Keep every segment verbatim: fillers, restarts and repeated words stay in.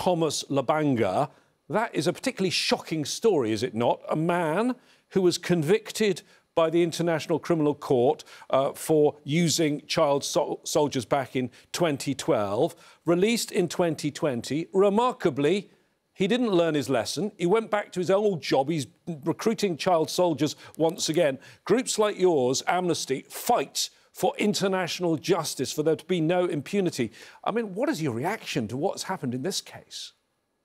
Thomas Lubanga. That is a particularly shocking story, is it not? A man who was convicted by the International Criminal Court uh, for using child so soldiers back in twenty twelve, released in twenty twenty. Remarkably, he didn't learn his lesson. He went back to his old job. He's recruiting child soldiers once again. Groups like yours, Amnesty, fight for international justice, for there to be no impunity. I mean, what is your reaction to what's happened in this case?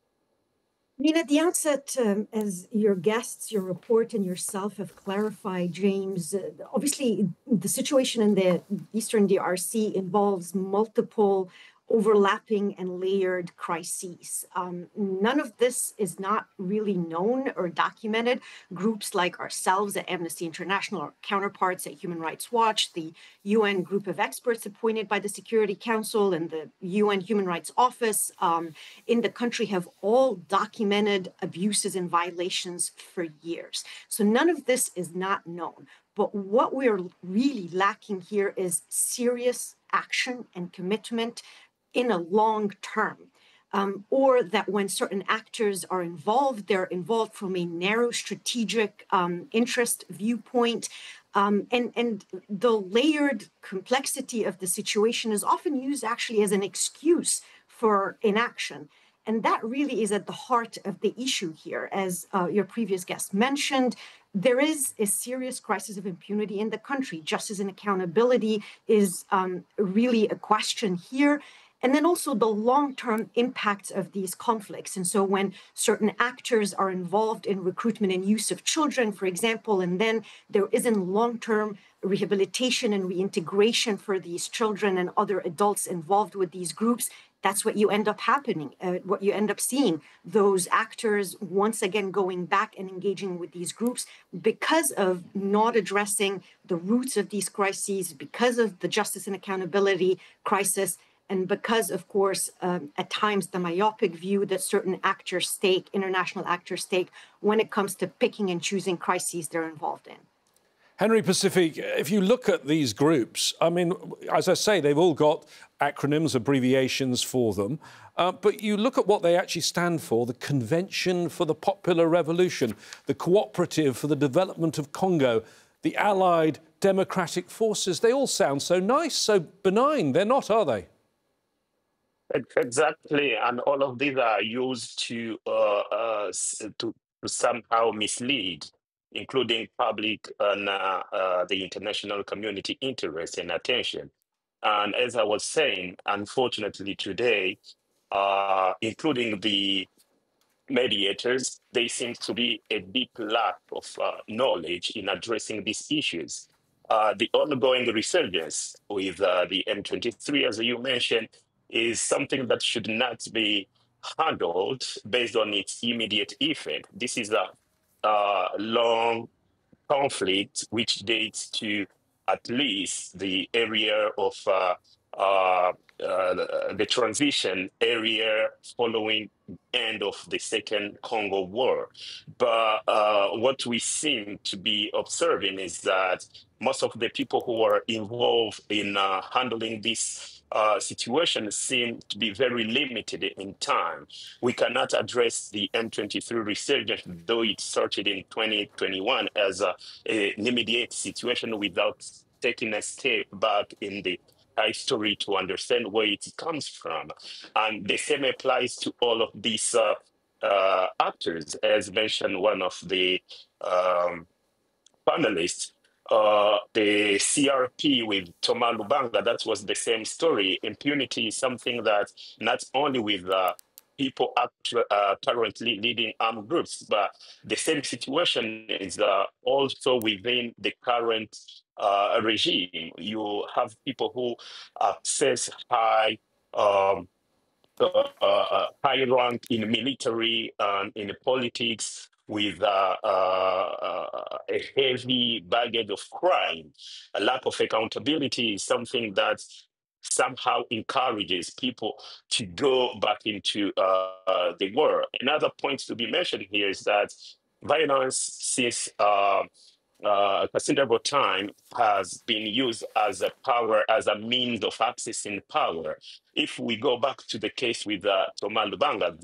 I mean, at the outset, um, as your guests, your report, and yourself have clarified, James, uh, obviously the situation in the Eastern D R C involves multiple overlapping and layered crises. Um, none of this is not really known or documented. Groups like ourselves at Amnesty International, our counterparts at Human Rights Watch, the U N group of experts appointed by the Security Council and the U N Human Rights Office um, in the country have all documented abuses and violations for years. So none of this is not known. But what we're really lacking here is serious action and commitment in a long term, um, or that when certain actors are involved, they're involved from a narrow strategic um, interest viewpoint. Um, and, and the layered complexity of the situation is often used actually as an excuse for inaction. And that really is at the heart of the issue here. As uh, your previous guest mentioned, there is a serious crisis of impunity in the country. Justice and accountability is um, really a question here. And then also the long-term impacts of these conflicts. And so when certain actors are involved in recruitment and use of children, for example, and then there isn't long-term rehabilitation and reintegration for these children and other adults involved with these groups, that's what you end up happening, uh, what you end up seeing. Those actors once again going back and engaging with these groups because of not addressing the roots of these crises, because of the justice and accountability crisis, and because, of course, um, at times the myopic view that certain actors take, international actors take, when it comes to picking and choosing crises they're involved in. Henry Pacific, if you look at these groups, I mean, as I say, they've all got acronyms, abbreviations for them. Uh, but you look at what they actually stand for: the Convention for the Popular Revolution, the Cooperative for the Development of Congo, the Allied Democratic Forces. They all sound so nice, so benign. They're not, are they? Exactly, and all of these are used to uh, uh, to somehow mislead, including public and uh, uh, the international community interest and attention. And as I was saying, unfortunately today, uh, including the mediators, there seems to be a deep lack of uh, knowledge in addressing these issues. Uh, the ongoing resurgence with uh, the M twenty-three, as you mentioned, is something that should not be handled based on its immediate effect. This is a, a long conflict which dates to at least the area of uh, uh, uh, the transition area following end of the Second Congo War. But uh, what we seem to be observing is that most of the people who are involved in uh, handling this uh, situation seem to be very limited in time. We cannot address the M twenty-three resurgence, though it started in twenty twenty-one, as a, a, an immediate situation without taking a step back in the history to understand where it comes from. And the same applies to all of these uh, uh, actors, as mentioned one of the um, panelists. Uh, the C R P with Thomas Lubanga, that was the same story. Impunity is something that not only with uh, people actu- uh, currently leading armed groups, but the same situation is uh, also within the current uh, regime. You have people who access high um, uh, uh, high rank in military and in politics with uh, uh, uh, a heavy baggage of crime. A lack of accountability is something that somehow encourages people to go back into uh, uh, the war. Another point to be mentioned here is that violence since uh, uh, a considerable time has been used as a power, as a means of accessing power. If we go back to the case with uh, Thomas Lubanga,